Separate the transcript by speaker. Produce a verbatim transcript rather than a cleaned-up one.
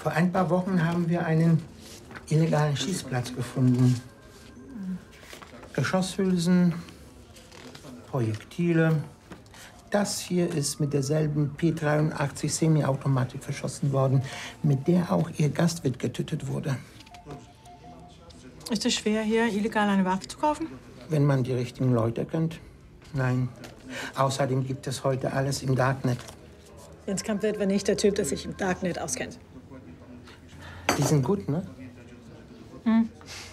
Speaker 1: Vor ein paar Wochen haben wir einen illegalen Schießplatz gefunden. Geschosshülsen, Projektile. Das hier ist mit derselben P dreiundachtzig Semiautomatik verschossen worden, mit der auch Ihr Gastwirt getötet wurde.
Speaker 2: Ist es schwer, hier illegal eine Waffe zu kaufen?
Speaker 1: Wenn man die richtigen Leute kennt. Nein. Außerdem gibt es heute alles im Darknet.
Speaker 2: Jens Kampwirt war nicht der Typ, der sich im Darknet auskennt.
Speaker 1: Die sind gut, ne?
Speaker 2: Hm.